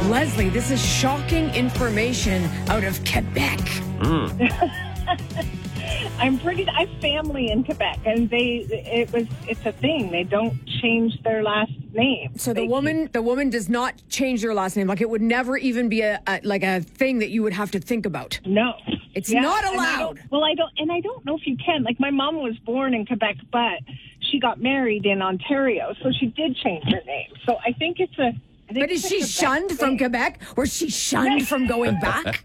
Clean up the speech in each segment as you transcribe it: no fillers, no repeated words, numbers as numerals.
Leslie, this is shocking information out of Quebec. I have family in Quebec, and it's a thing. They don't change their last name. So the woman does not change their last name. Like, it would never even be a thing that you would have to think about. No. It's not allowed. I don't know if you can. Like, my mom was born in Quebec, but she got married in Ontario, so she did change her name. So I think it's a... But is she shunned from Quebec, or is she shunned from going back?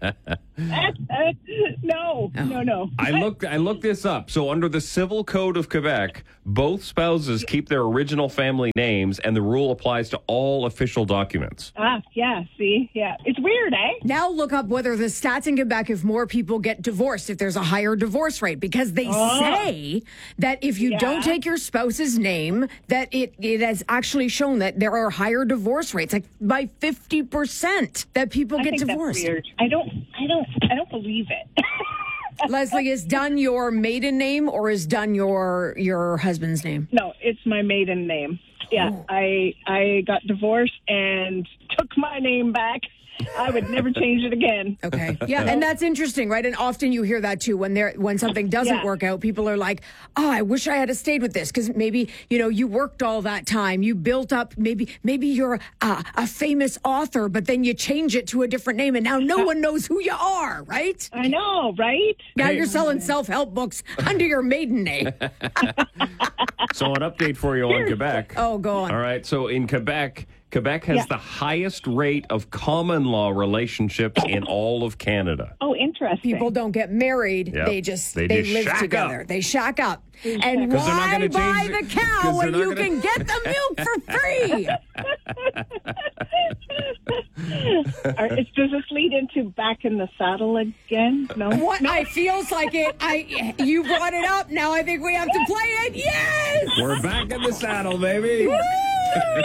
No. I looked this up. So under the Civil Code of Quebec, both spouses keep their original family names, and the rule applies to all official documents. Yeah, see? Yeah. It's weird, eh? Now look up whether the stats in Quebec, if more people get divorced, if there's a higher divorce rate, because they say that if you don't take your spouse's name, that it has actually shown that there are higher divorce rates, like by 50%, that people get divorced. That's weird. I don't believe it. Leslie, is Dunn your maiden name, or is Dunn your husband's name? No, it's my maiden name. Yeah, Oh. I got divorced and took my name back. I would never change it again. Okay. Yeah, and that's interesting, right? And often you hear that too when something doesn't work out. People are like, "Oh, I wish I had stayed with this," because maybe you worked all that time, you built up. Maybe you're a famous author, but then you change it to a different name, and now no one knows who you are, right? I know, right? Now you're selling self-help books under your maiden name. So an update for you on Quebec. Oh, go on. All right. So in Quebec has the highest rate of common law relationships in all of Canada. Oh, interesting. People don't get married. Yep. They live shack together. up. They shack up. And 'Cause they're not why gonna buy change the it- cow 'cause when they're you not gonna- can get the milk for free? Does this lead into back in the saddle again? No. What? I feels like it. You brought it up. Now I think we have to play it. Yes. We're back in the saddle, baby. Woo!